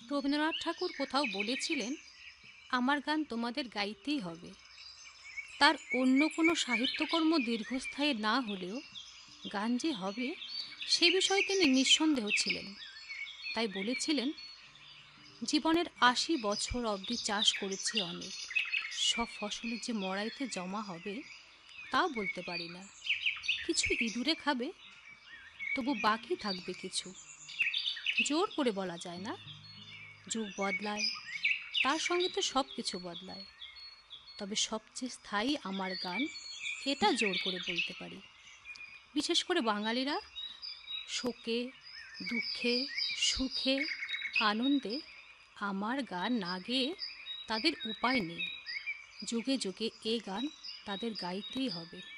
রবীন্দ্রনাথ ঠাকুর কোথাও বলেছিলেন, আমার গান তোমাদের গাইতেই হবে। তার অন্য কোনো সাহিত্যকর্ম দীর্ঘস্থায়ী না হলেও গান যে হবে সে বিষয়ে তিনি নিঃসন্দেহ ছিলেন। তাই বলেছিলেন, জীবনের ৮০ বছর অবধি চাষ করেছি অনেক, সব ফসলের যে মড়াইতে জমা হবে তাও বলতে পারি না। কিছু ইঁদুরে খাবে, তবু বাকি থাকবে কিছু। জোর করে বলা যায় না। যুগ বদলায়, তার সঙ্গে তো সব কিছু বদলায়। তবে সবচেয়ে স্থায়ী আমার গান, এটা জোর করে বলতে পারি। বিশেষ করে বাঙালিরা শোকে, দুঃখে, সুখে, আনন্দে আমার গান না গেয়ে তাদের উপায় নেই। যুগে যুগে এ গান তাদের গাইতেই হবে।